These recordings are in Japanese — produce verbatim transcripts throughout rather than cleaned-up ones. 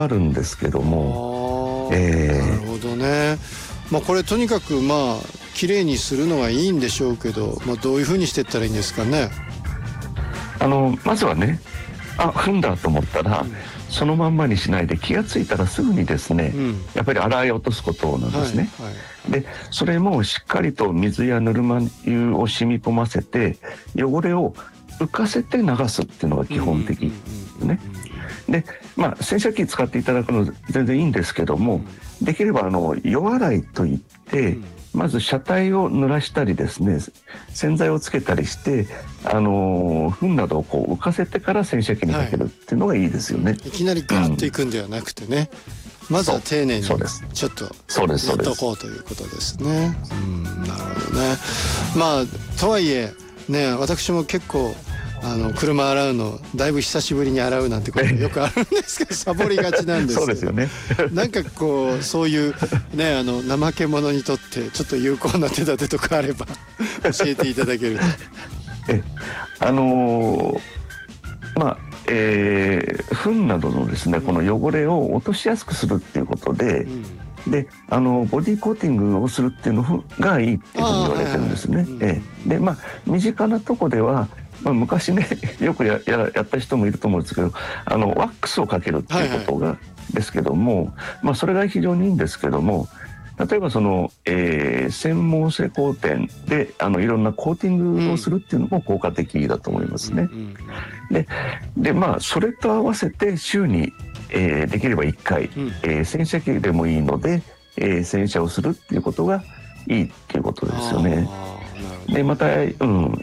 あるんですけども、 えー、なるほどね。まあこれとにかくまあ綺麗にするのはいいんでしょうけど、まあ、どういうふうにしていったらいいんですかね。 あのまずはね、あ踏んだと思ったら、うん、そのまんまにしないで気がついたらすぐにですね、うん、やっぱり洗い落とすことなんですね、はいはい、でそれもしっかりと水やぬるま湯を染み込ませて汚れを浮かせて流すっていうのが基本的ですね。でまあ洗車機使っていただくの全然いいんですけども、うん、できればあの夜洗いといって、うん、まず車体を濡らしたりですね、洗剤をつけたりして、あのー、糞などをこう浮かせてから洗車機にかけるっていうのがいいですよね、はい、 いきなりガーッといくんではなくてね、うん、まずは丁寧にちょっとやっとこうということですね。うん、なるほどね。まあとはいえね、私も結構あの車洗うのだいぶ久しぶりに洗うなんてことよくあるんですけどサボりがちなんですけど、そうですよねなんかこうそういうね、あの怠け者にとってちょっと有効な手立てとかあれば教えていただけると。 えあのー、まあえー、糞などのですね、この汚れを落としやすくするっていうことで、うん、であのボディコーティングをするっていうのがいいっていうふうに言われてるんですね。でまあ身近なとこではまあ、昔ねよく や, や, やった人もいると思うんですけど、あのワックスをかけるっていうことが、はいはい、ですけども、まあ、それが非常にいいんですけども、例えばその、えー、専門施工店であのいろんなコーティングをするっていうのも効果的だと思いますね。で, でまあそれと合わせて週に、えー、できればいっかい、うんえー、洗車機でもいいので、えー、洗車をするっていうことがいいっていうことですよね。でまた、うん、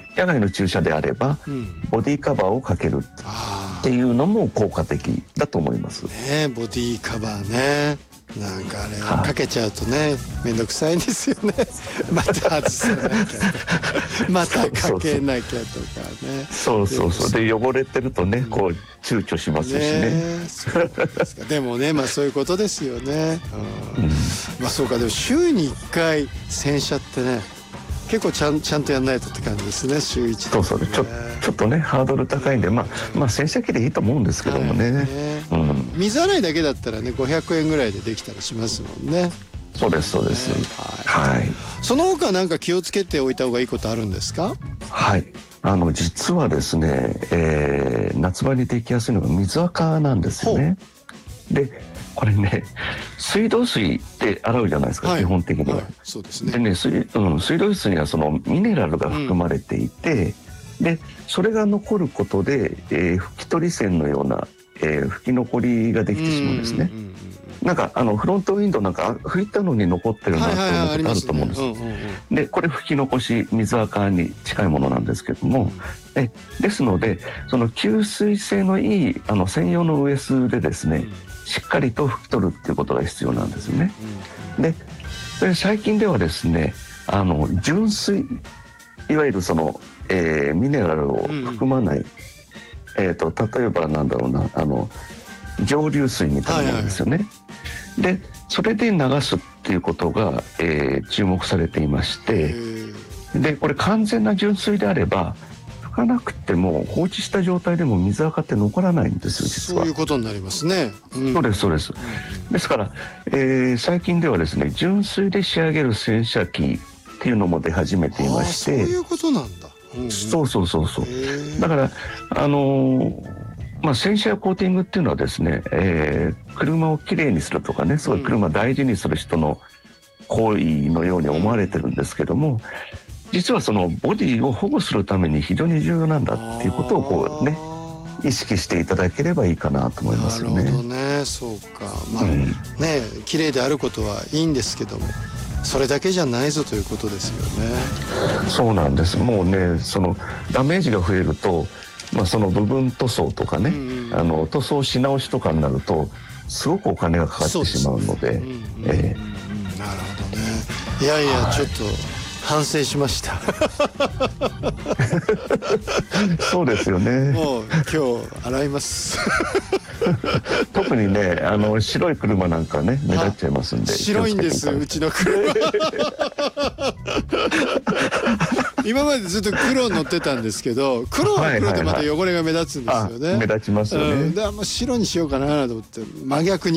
野外の駐車であれば、うん、ボディカバーをかけるっていうのも効果的だと思います。 ね、ボディカバーね、なんかあれかけちゃうとねめんどくさいんですよねまた外さなきゃとかまたかけなきゃとかね。 そうそうそうで汚れてるとね、うん、こう躊躇しますしね。ねそうですかでもね、まあそういうことですよね。うん、うん、まあそうか。でも週にいっかい洗車ってね結構ちゃん、ちゃんとやんないとって感じですね。週いち、ね、 そうそうちょ、ちょっとねハードル高いんで、まあ、まあ洗車機でいいと思うんですけどもね、はいね、うん、 水洗いだけだったらねごひゃくえんぐらいでできたりしますもんね。 そうですそうです、ね、はい、はい、 その他なんか気をつけておいた方がいいことあるんですか？ はい、あの実はですね、えー、夏場にできやすいのが水垢なんですよね。でこれね水道水で洗うじゃないですか、はい、基本的には、はい、そうですね。でね 水,、うん、水道水にはそのミネラルが含まれていて、うん、でそれが残ることで、えー、拭き取り線のような、えー、拭き残りができてしまうんですね。なんかあのフロントウィンドウなんか拭いたのに残ってるなと思うことあると思うんです。でこれ拭き残し水垢に近いものなんですけども、うん、えですのでその吸水性のいいあの専用のウエスでですね、うんしっかりと拭き取るっていうことが必要なんですよね。で、で最近ではですね、あの純水いわゆるその、えー、ミネラルを含まない、うんえー、と例えばなんだろうなあの蒸留水みたいなものですよね。はいはいはい、でそれで流すっていうことが、えー、注目されていまして、でこれ完全な純水であれば拭かなくても放置した状態でも水垢って残らないんですよ実は。 そういうことになりますね。 うん、そうですそうです。うん、ですから、えー、最近ではですね純水で仕上げる洗車機っていうのも出始めていまして。 そういうことなんだ。うんうん、 そうそうそうそう。だからあのー、まあ洗車やコーティングっていうのはですね、えー、車をきれいにするとかね、すごい車を大事にする人の行為のように思われてるんですけども。うん実はそのボディを保護するために非常に重要なんだっていうことをこうね意識していただければいいかなと思いますよね。 なるほどね。そうか。まあ、うん、ね綺麗であることはいいんですけどもそれだけじゃないぞということですよね。 そうなんです。もうねそのダメージが増えると、まあ、その部分塗装とかね、うんうん、あの塗装し直しとかになるとすごくお金がかかってしまうので。なるほどね。 いやいや、はい、ちょっと反省しましたそうですよね。 もう今日洗います特にねあの白い車なんかね目立っちゃいますんで。 白いんですうちの車い今までずっと黒乗ってたんですけど、黒は黒でまた汚れが目立つんですよね。 目立ちますよね。 うん、で、あんま白にしようかなと思って真逆に